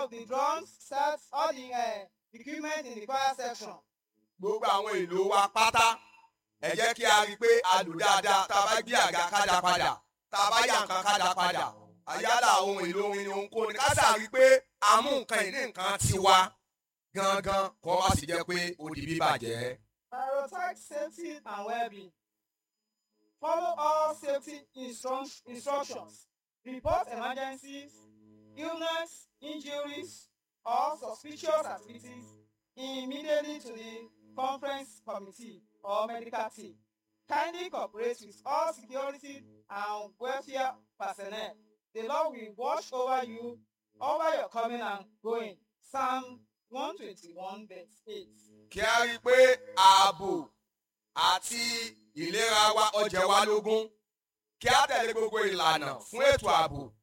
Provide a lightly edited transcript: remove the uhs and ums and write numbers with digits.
of the drums, sets, all the equipment in the choir section. Gbogbo àwọn èlò wa pátá ẹ jẹ́ kí a rí i pé a lò dáadáa. Tá a bá gbé àga ká dá padà, tá a bá yà nǹkan ká dá padà. Àyálà ohun èlò orin ni ohunkóhun ká sà rí i pé a mú nǹkan ìní nǹkan tiwa gangan kó má sì jẹ́ pé ó di bíbàjẹ́. Prioritize safety and well-being. Follow all safety instructions. Report emergencies, illness, injuries, or suspicious activities immediately to the conference committee or medical team. Kindly cooperate with all security and welfare personnel. The Lord will watch over you, over your coming and going. Psalm 121 verse 8. Kí a rí i pé ààbò àti ìlera wa ó jẹ wá lógún. Kí a tẹ̀lé gbogbo ìlànà fún ètò ààbò